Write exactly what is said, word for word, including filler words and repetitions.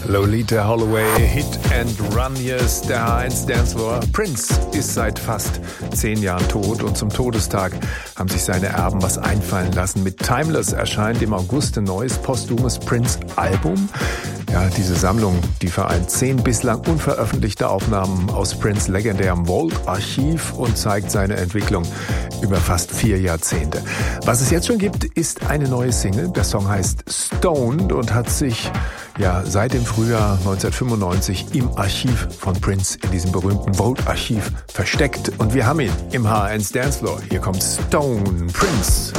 Lolita Holloway, Hit and Run, hier ist der H eins Dancefloor. Prince ist seit fast zehn Jahren tot und zum Todestag haben sich seine Erben was einfallen lassen. Mit Timeless erscheint im August ein neues posthumes Prince-Album. Ja, diese Sammlung, die vereint zehn bislang unveröffentlichte Aufnahmen aus Prince' legendärem Vault-Archiv und zeigt seine Entwicklung über fast vier Jahrzehnte. Was es jetzt schon gibt, ist eine neue Single. Der Song heißt Stoned und hat sich ja seit dem Frühjahr neunzehnhundertfünfundneunzig im Archiv von Prince, in diesem berühmten Vault-Archiv, versteckt. Und wir haben ihn im H eins Dancefloor. Hier kommt Stone, Prince.